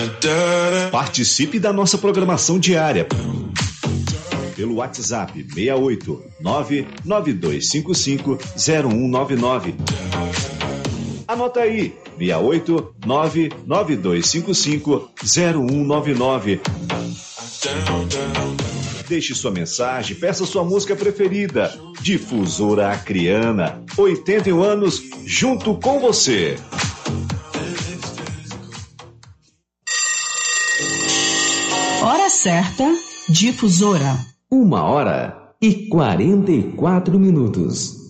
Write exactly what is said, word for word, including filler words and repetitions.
Participe da nossa programação diária pelo WhatsApp seis oito nove nove dois cinco cinco zero um nove nove. Anota aí, seis oito nove nove dois cinco cinco zero um nove nove. Deixe sua mensagem, peça sua música preferida. Difusora Acreana, oitenta e um anos, junto com você. Hora certa, Difusora. Uma hora e quarenta e quatro minutos.